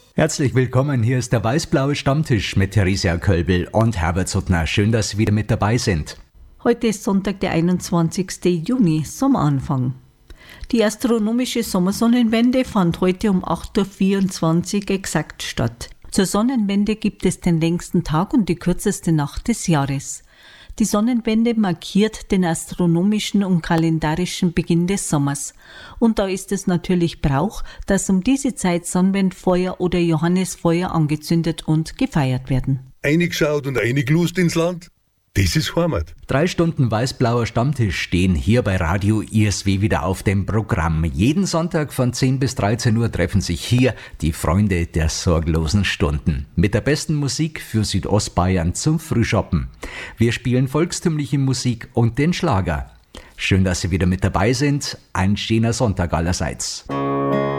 Herzlich willkommen, hier ist der weiß-blaue Stammtisch mit Theresia Kölbel und Herbert Suttner. Schön, dass Sie wieder mit dabei sind. Heute ist Sonntag, der 21. Juni, Sommeranfang. Die astronomische Sommersonnenwende fand heute um 8.24 Uhr exakt statt. Zur Sonnenwende gibt es den längsten Tag und die kürzeste Nacht des Jahres. Die Sonnenwende markiert den astronomischen und kalendarischen Beginn des Sommers. Und da ist es natürlich Brauch, dass um diese Zeit Sonnenwendfeuer oder Johannisfeuer angezündet und gefeiert werden. Eingeschaut und eingelust ins Land? Das ist Heimat. 3 Stunden weiß-blauer Stammtisch stehen hier bei Radio ISW wieder auf dem Programm. Jeden Sonntag von 10 bis 13 Uhr treffen sich hier die Freunde der sorglosen Stunden. Mit der besten Musik für Südostbayern zum Frühschoppen. Wir spielen volkstümliche Musik und den Schlager. Schön, dass Sie wieder mit dabei sind. Ein schöner Sonntag allerseits.